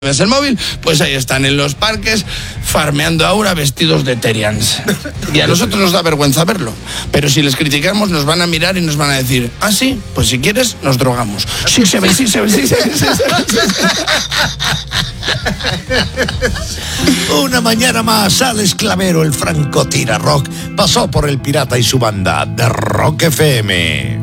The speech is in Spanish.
ves el móvil, pues ahí están en los parques farmeando ahora vestidos de Terians. Y a nosotros nos da vergüenza verlo, pero si les criticamos nos van a mirar y nos van a decir: ah, sí, pues si quieres nos drogamos. Sí se ve, sí se ve, sí se ve, sí se ve. Una mañana más, Alex Clavero, el francotirador rock, pasó por El Pirata y su banda de Rock FM.